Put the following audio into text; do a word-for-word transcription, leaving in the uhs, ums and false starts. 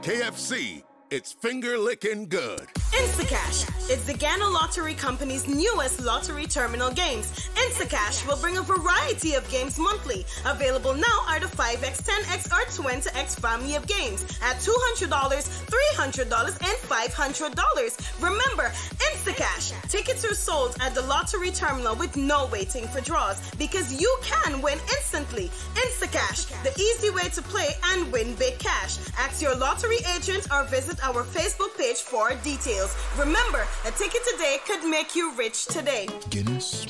K F C, it's finger-licking good. Instacash. It's the Ghana Lottery Company's newest lottery terminal games. Instacash will bring a variety of games monthly. Available now are the five X, ten X, or twenty X family of games at two hundred dollars, three hundred dollars, and five hundred dollars. Remember, Instacash. Tickets are sold at the lottery terminal with no waiting for draws because you can win instantly. Instacash, the easy way to play and win big cash. Ask your lottery agent or visit our Facebook page for details. Remember, a ticket today could make you rich today. Guinness